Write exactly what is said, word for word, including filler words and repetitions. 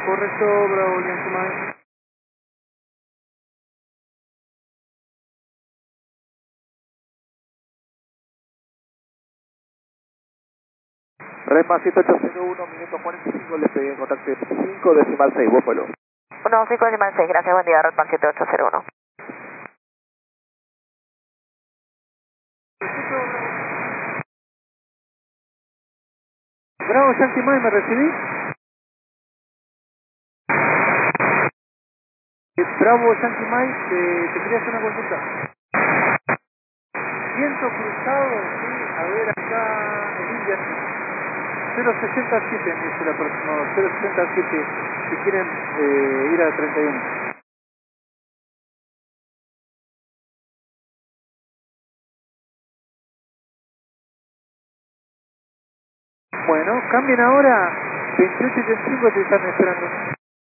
Correcto, Bravo, Yankee Mike. Repasito ocho cero uno, minuto cuarenta y cinco, le pedí en contacto cinco decimal seis, Búfalo. uno, cinco decimal seis, gracias, buen día, Redman siete ocho cero uno. Bravo, Yankee Mike, ¿me recibí? Bravo, Yankee Mike, te, te quería hacer una consulta. Viento cruzado, sí, a ver acá en India, cero sesenta y siete, me dice el aproximado, cero sesenta y siete, si quieren eh, ir a treinta y uno. Bueno, cambien ahora, veintiocho y treinta y cinco te están esperando.